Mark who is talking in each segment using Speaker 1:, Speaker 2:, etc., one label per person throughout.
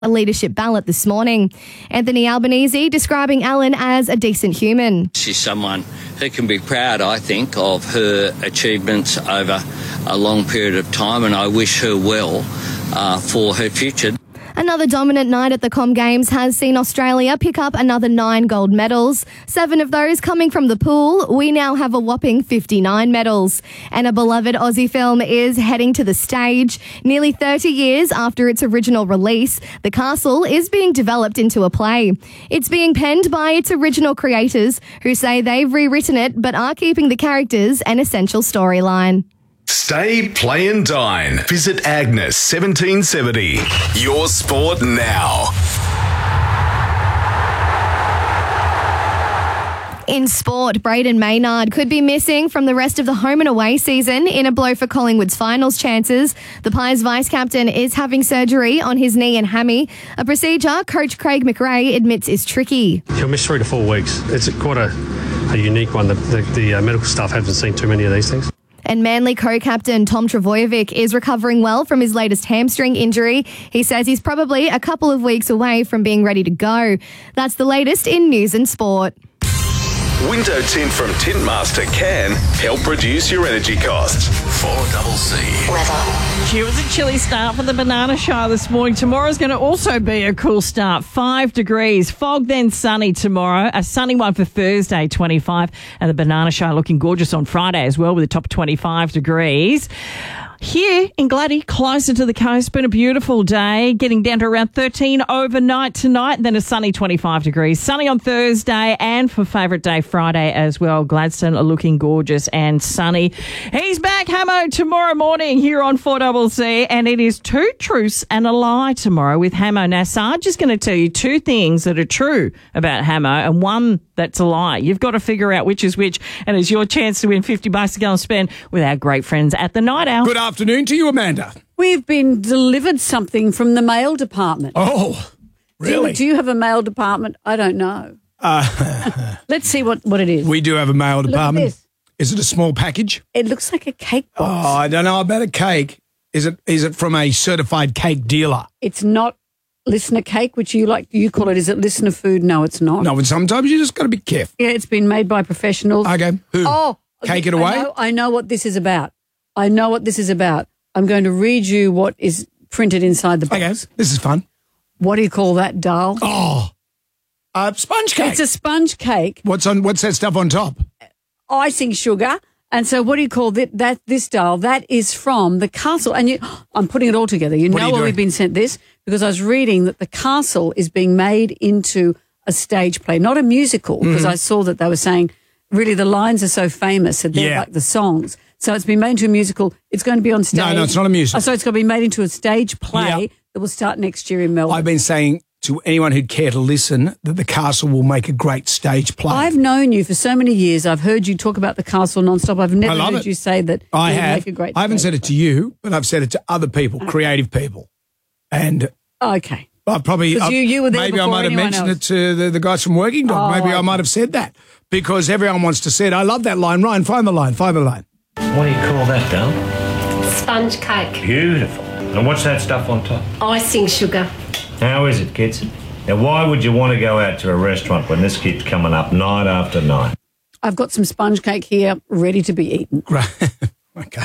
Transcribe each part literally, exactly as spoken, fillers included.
Speaker 1: a leadership ballot this morning. Anthony Albanese describing Ellen as a decent human.
Speaker 2: She's someone who can be proud, I think, of her achievements over a long period of time, and I wish her well uh, for her future.
Speaker 1: Another dominant night at the Com Games has seen Australia pick up another nine gold medals, seven of those coming from the pool. We now have a whopping fifty-nine medals. And a beloved Aussie film is heading to the stage. Nearly thirty years after its original release, The Castle is being developed into a play. It's being penned by its original creators, who say they've rewritten it but are keeping the characters an essential storyline.
Speaker 3: Stay, play and dine. Visit Agnes seventeen seventy. Your sport now.
Speaker 1: In sport, Braden Maynard could be missing from the rest of the home and away season in a blow for Collingwood's finals chances. The Pies vice-captain is having surgery on his knee and hammy, a procedure Coach Craig McRae admits is tricky.
Speaker 4: He'll miss three to four weeks. It's a, quite a, a unique one. The, the, the uh, medical staff haven't seen too many of these things.
Speaker 1: And Manly co-captain Tom Trbojevic is recovering well from his latest hamstring injury. He says he's probably a couple of weeks away from being ready to go. That's the latest in news and sport.
Speaker 3: Window tint from Tintmaster can help reduce your energy costs. four C C.
Speaker 5: Weather. It was a chilly start for the Banana Shower this morning. Tomorrow's going to also be a cool start. Five degrees. Fog, then sunny tomorrow. A sunny one for Thursday, twenty-five. And the Banana Shower looking gorgeous on Friday as well with a top twenty-five degrees. Here in Gladdy, closer to the coast, been a beautiful day, getting down to around thirteen overnight tonight, then a sunny twenty-five degrees. Sunny on Thursday and for favourite day Friday as well. Gladstone are looking gorgeous and sunny. He's back, Hamo, tomorrow morning here on four C C, and it is two truths and a lie tomorrow with Hamo. Now, Sarge is going to tell you two things that are true about Hamo and one that's a lie. You've got to figure out which is which, and it's your chance to win fifty bucks to go and spend with our great friends at the Night Owl.
Speaker 6: Good afternoon to you, Amanda.
Speaker 7: We've been delivered something from the mail department.
Speaker 6: Oh, really?
Speaker 7: Do you, do you have a mail department? I don't know.
Speaker 6: Uh,
Speaker 7: Let's see what, what it is.
Speaker 6: we do have a mail
Speaker 7: Look at
Speaker 6: department.
Speaker 7: this.
Speaker 6: Is it a small package?
Speaker 7: It looks like a cake
Speaker 6: Oh,
Speaker 7: box.
Speaker 6: I don't know about a cake. Is it? Is it from a certified cake dealer?
Speaker 7: It's not listener cake, which you like. You call it. Is it listener food? No, it's not.
Speaker 6: No, and sometimes you just got to be careful.
Speaker 7: Yeah, it's been made by professionals.
Speaker 6: Okay, who?
Speaker 7: Oh,
Speaker 6: Cake it
Speaker 7: I
Speaker 6: away?
Speaker 7: know, I know what this is about. I know what this is about. I'm going to read you what is printed inside the box.
Speaker 6: Okay, this is fun.
Speaker 7: What do you call that, Dal?
Speaker 6: Oh, uh, sponge cake.
Speaker 7: It's a sponge cake,
Speaker 6: What's on? What's that stuff on top?
Speaker 7: icing sugar. And so what do you call that, that this, Dal? That is from the Castle. And you, I'm putting it all together. You
Speaker 6: What are
Speaker 7: know
Speaker 6: you
Speaker 7: why
Speaker 6: doing?
Speaker 7: we've been sent this? Because I was reading that the Castle is being made into a stage play, not a musical, because
Speaker 6: Mm-hmm.
Speaker 7: I saw that they were saying really the lines are so famous that they're
Speaker 6: Yeah.
Speaker 7: like the songs. So it's been made into a musical. It's going to be on stage.
Speaker 6: No, no, it's not a musical.
Speaker 7: Oh, so it's going to be made into a stage play
Speaker 6: Yeah.
Speaker 7: that will start next year in Melbourne.
Speaker 6: I've been saying to anyone who'd care to listen that the Castle will make a great stage play.
Speaker 7: I've known you for so many years. I've heard you talk about the Castle nonstop. I've never
Speaker 6: I love
Speaker 7: heard
Speaker 6: it.
Speaker 7: you say that
Speaker 6: I
Speaker 7: it would
Speaker 6: have.
Speaker 7: make a great
Speaker 6: I haven't
Speaker 7: stage
Speaker 6: said it to you, but I've said it to other people, creative people, and
Speaker 7: play. Okay.
Speaker 6: I probably
Speaker 7: 'Cause
Speaker 6: I've-
Speaker 7: you- you were there
Speaker 6: maybe I
Speaker 7: before
Speaker 6: might have
Speaker 7: anyone
Speaker 6: mentioned
Speaker 7: else.
Speaker 6: it to the, the guys from Working Dog.
Speaker 7: Oh,
Speaker 6: maybe I
Speaker 7: okay.
Speaker 6: might have said that because everyone wants to say it. I love that line. Ryan, find the line. Find the line.
Speaker 8: What do you call that, Dal?
Speaker 9: Sponge cake,
Speaker 8: Beautiful. And what's that stuff on top?
Speaker 9: icing sugar.
Speaker 8: How is it, kids? Now, why would you want to go out to a restaurant when this keeps coming up night after night?
Speaker 7: I've got some sponge cake here ready to be eaten.
Speaker 6: Great. Okay.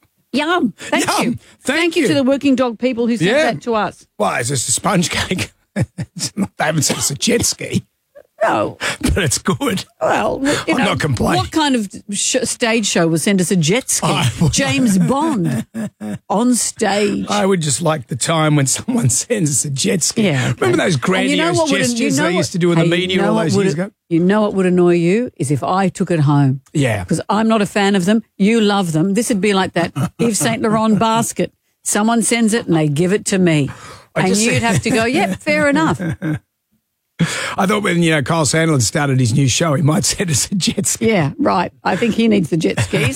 Speaker 7: Yum. Thank
Speaker 6: Yum.
Speaker 7: you.
Speaker 6: Thank
Speaker 7: you
Speaker 6: you.
Speaker 7: to the Working Dog people who sent
Speaker 6: Yeah.
Speaker 7: that to us.
Speaker 6: Well, it's just a sponge cake. It's not- they haven't said it's a jet ski,
Speaker 7: No.
Speaker 6: but it's good.
Speaker 7: Well, you
Speaker 6: I'm
Speaker 7: know,
Speaker 6: not complaining.
Speaker 7: What kind of sh- stage show will send us a jet ski?
Speaker 6: I would-
Speaker 7: James Bond on stage.
Speaker 6: I would just like the time when someone sends us a jet ski.
Speaker 7: Yeah, okay.
Speaker 6: Remember those
Speaker 7: And
Speaker 6: grandiose
Speaker 7: you know what would-
Speaker 6: gestures
Speaker 7: you know
Speaker 6: they
Speaker 7: what-
Speaker 6: used to do in the
Speaker 7: hey,
Speaker 6: media
Speaker 7: you know
Speaker 6: all
Speaker 7: what
Speaker 6: those
Speaker 7: would-
Speaker 6: years ago?
Speaker 7: You know what would annoy you is if I took it home.
Speaker 6: Yeah.
Speaker 7: Because I'm not a fan of them. You love them. This would be like that Yves Saint Laurent basket. Someone sends it and they give it to me.
Speaker 6: I
Speaker 7: And
Speaker 6: just-
Speaker 7: you'd have to go, yeah, fair enough.
Speaker 6: I thought when, you know, Kyle Sandlin started his new show, he might send us a jet ski.
Speaker 7: Yeah, right. I think he needs the jet skis.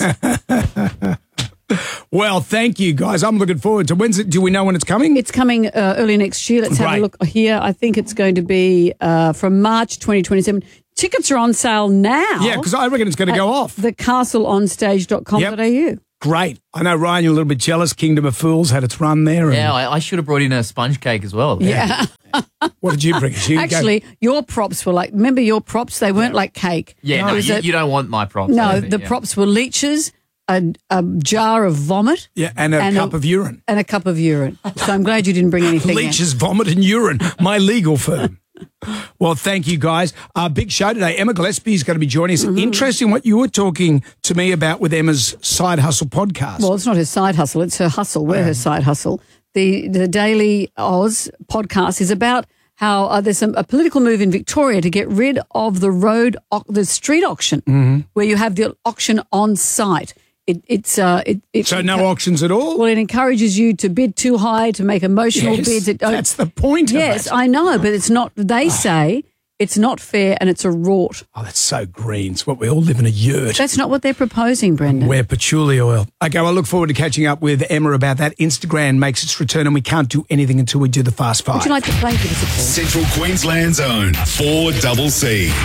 Speaker 6: Well, thank you, guys. I'm looking forward to when's it? Do we know when it's coming?
Speaker 7: It's coming uh, early next year. Let's have
Speaker 6: Great.
Speaker 7: a look here. I think it's going to be uh, from March twenty twenty-seven. Tickets are on sale now.
Speaker 6: yeah, because I reckon it's going to go off.
Speaker 7: the castle on stage dot com dot a u.
Speaker 6: Yep. Great. I know, Ryan, you're a little bit jealous. Kingdom of Fools had its run there.
Speaker 10: Yeah, I, I should have brought in a sponge cake as well.
Speaker 7: Yeah.
Speaker 6: What did you bring? You
Speaker 7: Actually,
Speaker 6: go-
Speaker 7: your props were like, remember your props? They weren't like cake.
Speaker 10: Yeah,
Speaker 7: It
Speaker 10: no,
Speaker 7: was
Speaker 10: you,
Speaker 7: a-
Speaker 10: you don't want my props.
Speaker 7: No,
Speaker 10: I don't think,
Speaker 7: the
Speaker 10: yeah.
Speaker 7: props were leeches, a, a jar of vomit.
Speaker 6: yeah, and a
Speaker 7: and
Speaker 6: cup of urine.
Speaker 7: And a cup of urine. So I'm glad you didn't bring anything in.
Speaker 6: Leeches, vomit, and urine. My legal firm. Well, thank you, guys. Uh, big show today. Emma Gillespie is going to be joining us.
Speaker 7: Mm-hmm.
Speaker 6: Interesting what you were talking to me about with Emma's Side Hustle podcast.
Speaker 7: Well, it's not her side hustle, it's her hustle. We're her side hustle. The the Daily Oz podcast is about how uh, there's some, a political move in Victoria to get rid of the road, au- the street auction,
Speaker 6: Mm-hmm.
Speaker 7: where you have the auction on site. It, it's uh, it, it,
Speaker 6: so no auctions at all?
Speaker 7: Well, it encourages you to bid too high, to make emotional
Speaker 6: Yes,
Speaker 7: bids. It,
Speaker 6: that's the point of
Speaker 7: Yes,
Speaker 6: it.
Speaker 7: I know, but it's not. They say it's not fair and it's a rort.
Speaker 6: Oh, that's so green. It's what we all live in a yurt.
Speaker 7: That's not what they're proposing, Brendan.
Speaker 6: Wear patchouli oil. Okay, well, I look forward to catching up with Emma about that. Instagram makes its return and we can't do anything until we do the Fast Five.
Speaker 7: Would you like to play? Give us a call.
Speaker 3: Central Queensland's own four double C.